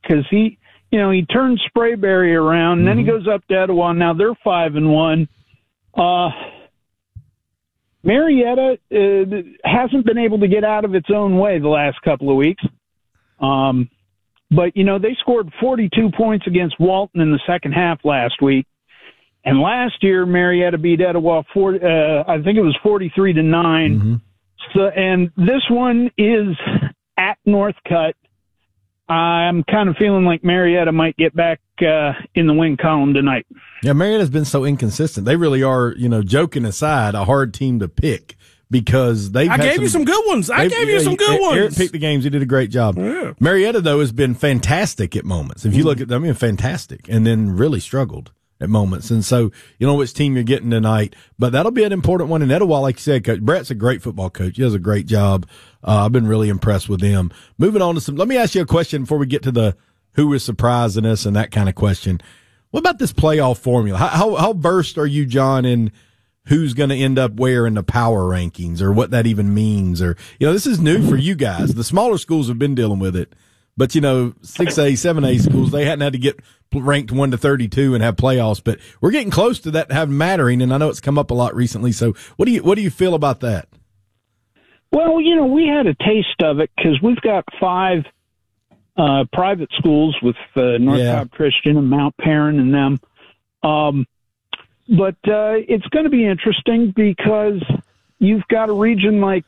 because he turned Sprayberry around, and then he goes up to Etowah. Now they're 5-1. Marietta hasn't been able to get out of its own way the last couple of weeks. But, they scored 42 points against Walton in the second half last week. And last year, Marietta beat Etowah, I think it was 43-9. Mm-hmm. So, and this one is at Northcutt. I'm kind of feeling like Marietta might get back in the win column tonight. Yeah, Marietta's been so inconsistent. They really are, joking aside, a hard team to pick because they've I gave you some good ones. Eric picked the games. He did a great job. Yeah. Marietta, though, has been fantastic at moments. If you look at them, fantastic, and then really struggled at moments. And so, which team you're getting tonight. But that'll be an important one in Etowah, like you said. Coach Brett's a great football coach. He does a great job. I've been really impressed with him. Moving on to let me ask you a question before we get to the who is surprising us and that kind of question. What about this playoff formula? How versed are you, John, in who's going to end up where in the power rankings or what that even means? Or, this is new for you guys. The smaller schools have been dealing with it. But, 6A, 7A schools, they hadn't had to get ranked 1 to 32 and have playoffs. But we're getting close to that having mattering, and I know it's come up a lot recently. So what do you feel about that? Well, we had a taste of it because we've got 5 private schools with North Cobb Christian and Mount Perrin and them. But it's going to be interesting because you've got a region like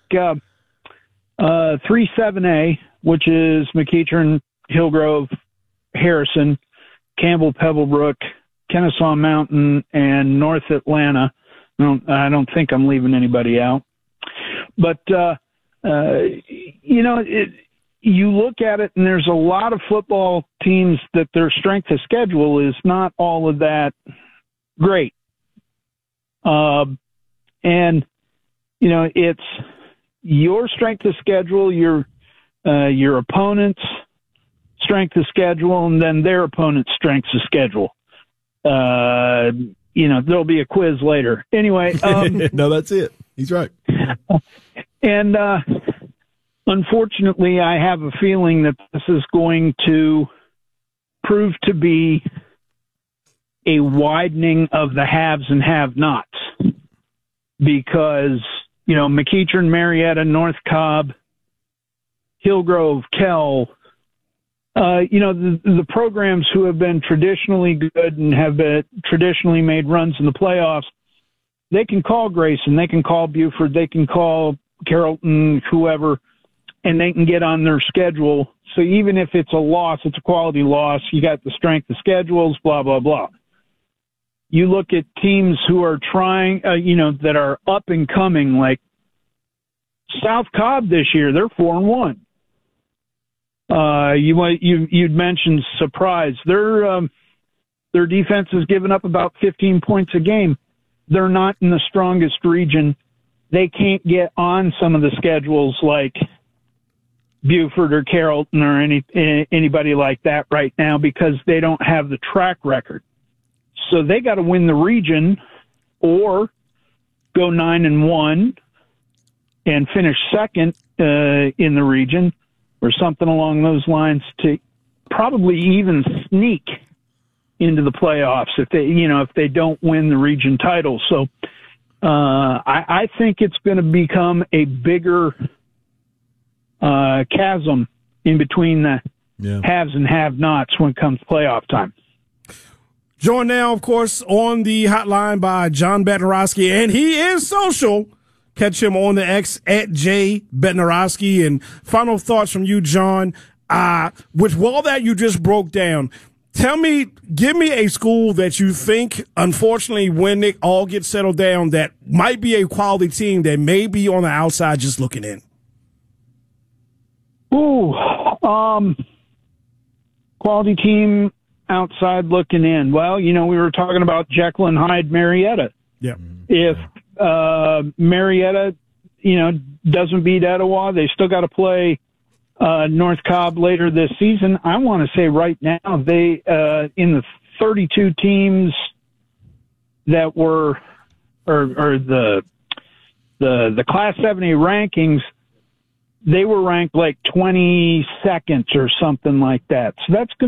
3-7A, which is McEachern, Hillgrove, Harrison, Campbell, Pebblebrook, Kennesaw Mountain, and North Atlanta. I don't think I'm leaving anybody out. But, you look at it, and there's a lot of football teams that their strength of schedule is not all of that great. And, it's your strength of schedule, your opponent's strength of schedule, and then their opponent's strength of schedule. There'll be a quiz later. Anyway. No, that's it. He's right. And unfortunately, I have a feeling that this is going to prove to be a widening of the haves and have-nots because, McEachern, Marietta, North Cobb, Hillgrove, Kell, the programs who have been traditionally good and have been traditionally made runs in the playoffs, they can call Grayson, they can call Buford, they can call Carrollton, whoever, and they can get on their schedule. So even if it's a loss, it's a quality loss. You got the strength of schedules, blah, blah, blah. You look at teams who are trying, that are up and coming, like South Cobb this year, they're 4-1. You'd mentioned surprise. Their defense has given up about 15 points a game. They're not in the strongest region. They can't get on some of the schedules like Buford or Carrollton or anybody like that right now because they don't have the track record. So they got to win the region or go 9-1 and finish second in the region or something along those lines to probably even sneak into the playoffs if they don't win the region title. So I think it's going to become a bigger chasm in between the haves and have-nots when it comes playoff time. Joined now, of course, on the hotline by John Bednarowski, and he is social. Catch him on the X at J Bednarowski. And final thoughts from you, John. With all that you just broke down, give me a school that you think, unfortunately, when it all gets settled down, that might be a quality team that may be on the outside just looking in. Quality team outside looking in. Well, we were talking about Jekyll and Hyde Marietta. Yeah. If Marietta, doesn't beat Etowah, they still got to play North Cobb later this season. I want to say right now they in the 32 teams that were or the Class 7A rankings, they were ranked like 22nd or something like that. So that's going